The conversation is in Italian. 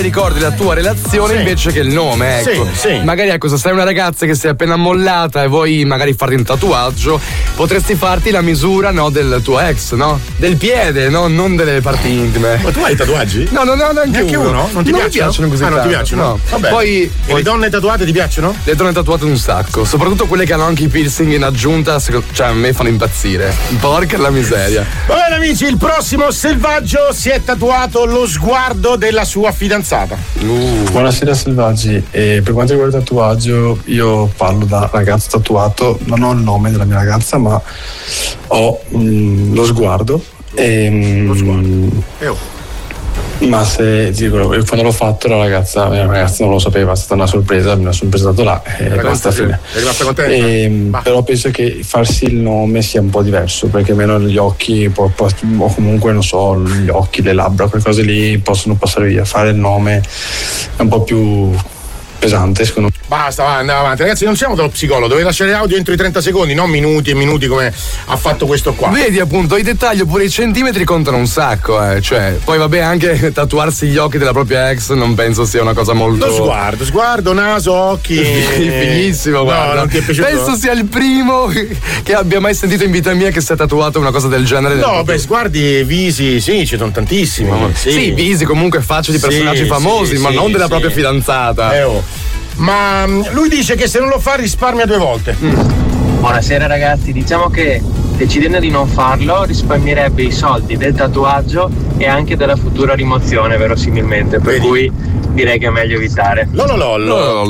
ricordi la tua relazione invece che il nome, ecco. Sì. Magari ecco, se sei una ragazza che si è appena mollata e vuoi magari farti un tatuaggio, potresti farti la misura, no, del tuo ex, no? Del piede, no? Non delle parti intime. Ma tu hai tatuaggi? No, neanche uno. Non ti piacciono così non ti piacciono? No. Vabbè. Poi le donne tatuate ti piacciono? Le donne tatuate un sacco, soprattutto quelle che hanno anche i piercing in aggiunta, cioè a me fanno impazzire. Porca la miseria. Va bene amici, il prossimo selvaggio si è tatuato lo sguardo della sua fidanzata. Buonasera Selvaggi, per quanto riguarda il tatuaggio io parlo da ragazzo tatuato, non ho il nome della mia ragazza ma ho lo sguardo ma se dico, quando l'ho fatto la mia ragazza non lo sapeva, è stata una sorpresa, me l'ha presentato là e basta, fine. È rimasta contenta? Però penso che farsi il nome sia un po' diverso, perché almeno gli occhi o comunque non so, gli occhi, le labbra, quelle cose lì possono passare via. Fare il nome è un po' più pesante secondo me. Basta, andiamo avanti. Ragazzi, non siamo dallo psicologo, dove lasciare l'audio entro i 30 secondi, non minuti e minuti come ha fatto questo qua. Vedi appunto, i dettagli oppure i centimetri contano un sacco, cioè, poi vabbè anche tatuarsi gli occhi della propria ex non penso sia una cosa molto. Lo sguardo, naso, occhi. Fighissimo, guarda. No, non ti è piaciuto? Penso sia il primo che abbia mai sentito in vita mia che si è tatuato una cosa del genere. No, beh, sguardi, visi, sì, ci sono tantissimi. Sì, visi comunque facce di personaggi famosi, ma non della propria fidanzata. Ma lui dice che se non lo fa risparmia 2 volte. Buonasera ragazzi, diciamo che decidendo di non farlo risparmierebbe i soldi del tatuaggio e anche della futura rimozione verosimilmente, per cui direi che è meglio evitare.